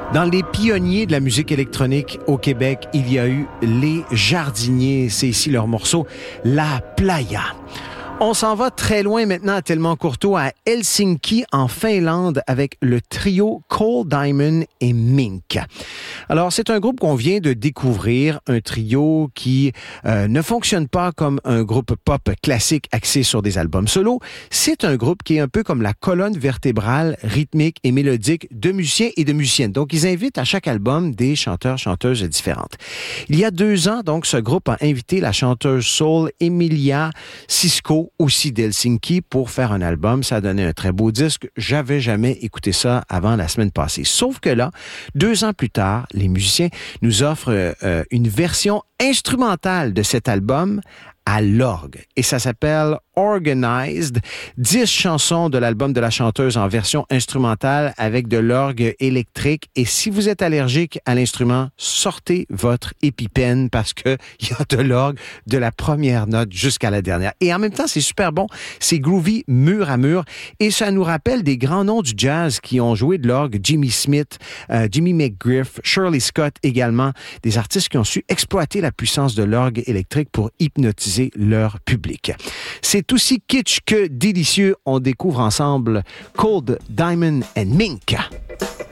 Dans les pionniers de la musique électronique au Québec, il y a eu les Jardiniers. C'est ici leur morceau « La Playa ». On s'en va très loin maintenant à Telmancourtois, à Helsinki, en Finlande, avec le trio Cole Diamond et Mink. Alors, c'est un groupe qu'on vient de découvrir, un trio qui ne fonctionne pas comme un groupe pop classique axé sur des albums solo. C'est un groupe qui est un peu comme la colonne vertébrale rythmique et mélodique de musiciens et de musiciennes. Donc, ils invitent à chaque album des chanteurs, chanteuses différentes. Il y a 2 ans, donc, ce groupe a invité la chanteuse soul Emilia Sisko, aussi d'Helsinki, pour faire un album. Ça a donné un très beau disque. J'avais jamais écouté ça avant la semaine passée. Sauf que là, 2 ans plus tard, les musiciens nous offrent une version instrumentale de cet album à l'orgue. Et ça s'appelle Organized. 10 chansons de l'album de la chanteuse en version instrumentale avec de l'orgue électrique. Et si vous êtes allergique à l'instrument, sortez votre EpiPen parce que il y a de l'orgue de la première note jusqu'à la dernière. Et en même temps, c'est super bon. C'est groovy mur à mur. Et ça nous rappelle des grands noms du jazz qui ont joué de l'orgue. Jimmy Smith, Jimmy McGriff, Shirley Scott également. Des artistes qui ont su exploiter la puissance de l'orgue électrique pour hypnotiser leur public. C'est aussi kitsch que délicieux. On découvre ensemble Cole Diamond and Mink.